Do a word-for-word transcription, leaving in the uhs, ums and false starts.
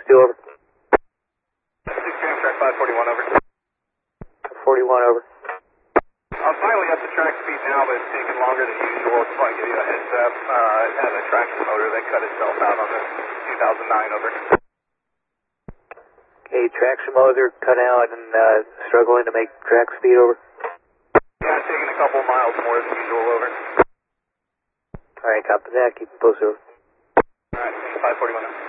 two over. six J M track five forty-one over. forty-one over. I'm finally up to track speed now, but it's taking longer than usual. Just want to give you a heads up. Uh, it has a traction motor that cut itself out on the two thousand nine over. Okay, traction motor cut out and uh, struggling to make track speed over. Yeah, it's taking a couple miles more than usual over. Alright, copy that. Keep it posted over. Alright, five forty-one over.